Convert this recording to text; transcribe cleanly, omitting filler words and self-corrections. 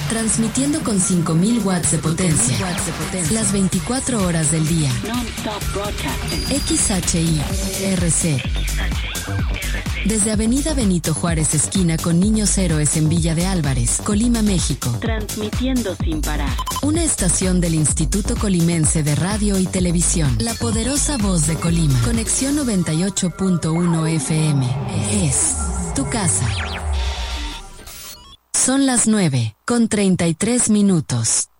transmitiendo con 5000 watts de potencia, las 24 horas del día. XHI-RC. Desde Avenida Benito Juárez, esquina con Niños Héroes en Villa de Álvarez, Colima, México. Transmitiendo sin parar. Una estación del Instituto Colimense de Radio y Televisión. La poderosa voz de Colima. Conexión 98.1 FM. Es tu casa. Son las 9:33.